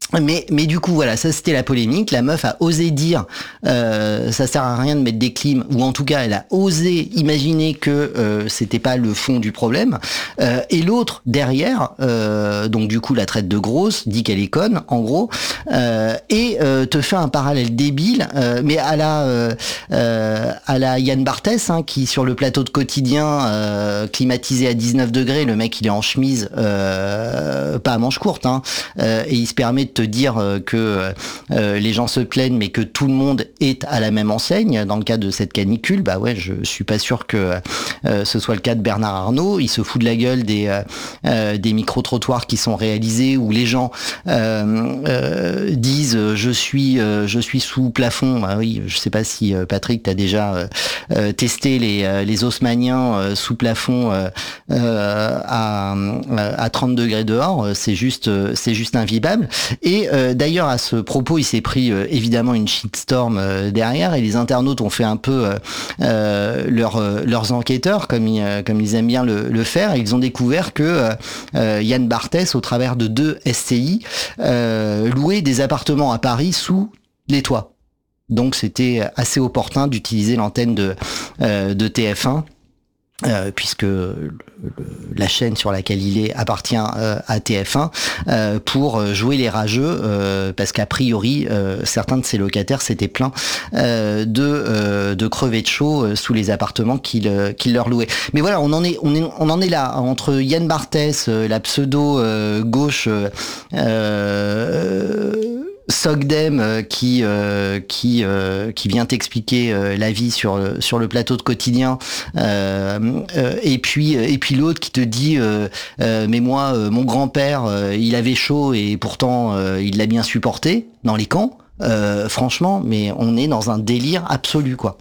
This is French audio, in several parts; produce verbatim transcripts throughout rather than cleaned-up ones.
Mais, mais du coup, voilà, ça c'était la polémique. La meuf a osé dire, euh, ça sert à rien de mettre des clims, ou en tout cas, elle a osé imaginer que euh, c'était pas le fond du problème. Euh, et l'autre derrière, euh, donc du coup, la traite de grosse, dit qu'elle est conne, en gros, euh, et euh, te fait un parallèle débile, euh, mais à la euh, euh, à la Yann Barthès, hein, qui sur le plateau de Quotidien, euh, climatisé à dix-neuf degrés, le mec il est en chemise, euh, pas à manches courtes, hein, euh, et il se permet de te dire que euh, les gens se plaignent mais que tout le monde est à la même enseigne dans le cas de cette canicule. Bah ouais, je suis pas sûr que euh, ce soit le cas de Bernard Arnault. Il se fout de la gueule des euh, des micro-trottoirs qui sont réalisés où les gens euh, euh, disent je suis euh, je suis sous plafond. Bah oui, je sais pas si euh, Patrick t'as déjà euh, testé les les haussmanniens euh, sous plafond euh, euh, à à trente degrés dehors, c'est juste c'est juste invivable. Et euh, d'ailleurs, à ce propos, il s'est pris euh, évidemment une shitstorm euh, derrière, et les internautes ont fait un peu euh, euh, leur, euh, leurs enquêteurs, comme ils, euh, comme ils aiment bien le, le faire. Et ils ont découvert que euh, Yann Barthès, au travers de deux S C I, euh, louait des appartements à Paris sous les toits. Donc c'était assez opportun d'utiliser l'antenne de, euh, de T F un. Euh, puisque le, le, la chaîne sur laquelle il est appartient euh, à T F un, euh, pour jouer les rageux, euh, parce qu'a priori euh, certains de ses locataires s'étaient plaints euh, de euh, de crever de chaud euh, sous les appartements qu'il euh, qu'il leur louait. Mais voilà, on en est on est on en est là entre Yann Barthès, euh, la pseudo euh, gauche euh, euh, Sogdem euh, qui euh, qui euh, qui vient t'expliquer euh, la vie sur le, sur le plateau de Quotidien, euh, euh, et puis et puis l'autre qui te dit euh, euh, mais moi euh, mon grand-père euh, il avait chaud et pourtant euh, il l'a bien supporté dans les camps. Euh, franchement, mais on est dans un délire absolu, quoi.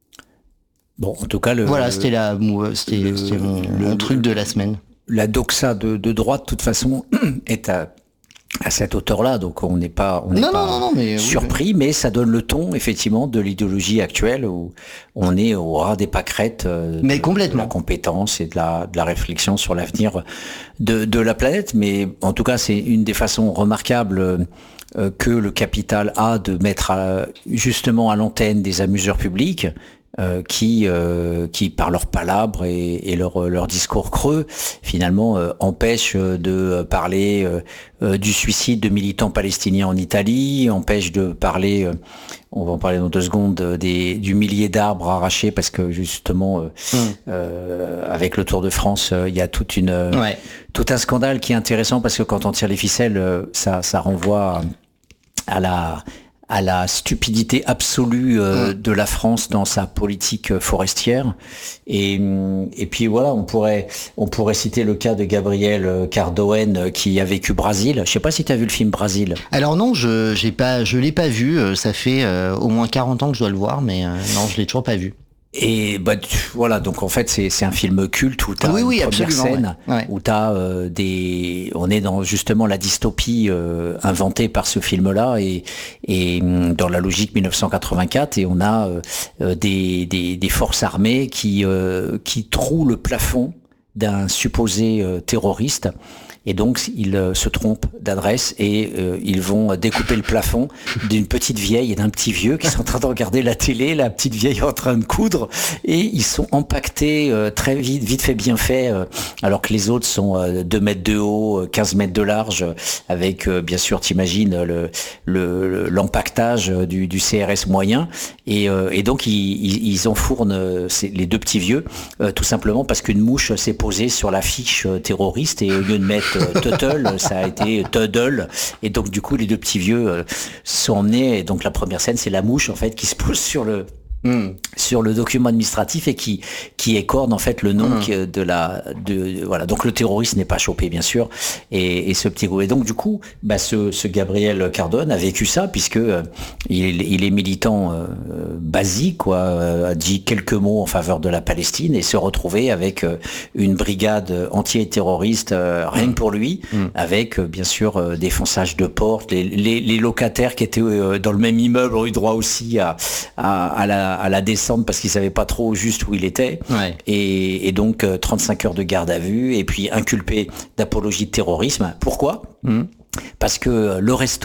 Bon, en tout cas, le voilà, c'était la c'était, le, c'était mon, le, mon truc de la semaine. La doxa de, de droite, de toute façon, est à à cette hauteur-là, donc on n'est pas, on n'est non, pas non, non, mais, surpris, oui, mais ça donne le ton effectivement de l'idéologie actuelle où on est au ras des pâquerettes euh, mais de, complètement. de la compétence et de la, de la réflexion sur l'avenir de, de la planète. Mais en tout cas, c'est une des façons remarquables euh, que le capital a de mettre à, justement à l'antenne des amuseurs publics. Euh, qui, euh, qui par leurs palabres et, et leur, leur discours creux, finalement euh, empêchent de parler euh, euh, du suicide de militants palestiniens en Italie, empêchent de parler, euh, on va en parler dans deux secondes, des, du millier d'arbres arrachés parce que justement, euh, mmh. euh, avec le Tour de France, il euh, y a toute une, ouais. tout un scandale qui est intéressant parce que quand on tire les ficelles, euh, ça, ça renvoie à, à la à la stupidité absolue euh, mmh. de la France dans sa politique forestière. Et, et puis voilà, on pourrait, on pourrait citer le cas de Gabriel Cardoen qui a vécu Brésil. Je sais pas si tu as vu le film Brésil. Alors non, je j'ai pas, je l'ai pas vu. Ça fait euh, au moins quarante ans que je dois le voir, mais euh, non, je l'ai toujours pas vu. Et bah voilà, donc en fait c'est c'est un film culte où t'as oui, oui, une première scène ouais. Ouais. où t'as euh, des, on est dans justement la dystopie euh, inventée par ce film-là et et dans la logique mille neuf cent quatre-vingt-quatre et on a euh, des des des forces armées qui euh, qui trouent le plafond d'un supposé euh, terroriste. Et donc, ils euh, se trompent d'adresse et euh, ils vont découper le plafond d'une petite vieille et d'un petit vieux qui sont en train de regarder la télé, la petite vieille en train de coudre, et ils sont empaquetés euh, très vite, vite fait, bien fait, euh, alors que les autres sont euh, deux mètres de haut, quinze mètres de large, avec, euh, bien sûr, t'imagines, le, le, l'empaquetage du, du C R S moyen. Et, euh, et donc, ils, ils, ils enfournent euh, les deux petits vieux, euh, tout simplement parce qu'une mouche s'est posée sur la fiche euh, terroriste et au lieu de mettre Tuttle, ça a été Tuddle, et donc du coup les deux petits vieux euh, sont emmenés, et donc la première scène c'est la mouche en fait qui se pose sur le Mmh. sur le document administratif et qui qui écorne en fait le nom mmh. de la de voilà, donc le terroriste n'est pas chopé bien sûr, et, et ce petit groupe, et donc du coup bah ce, ce Gabriel Cardone a vécu ça puisque euh, il, il est militant euh, basique quoi, euh, a dit quelques mots en faveur de la Palestine et se retrouver avec euh, une brigade anti-terroriste euh, rien que pour lui, mmh. avec euh, bien sûr euh, des fonçages de portes, les, les, les locataires qui étaient euh, dans le même immeuble ont eu droit aussi à à, à la à la descente parce qu'il savait pas trop juste où il était, ouais. et, et donc euh, trente-cinq heures de garde à vue et puis inculpé d'apologie de terrorisme. Pourquoi ? mmh. Parce que le resto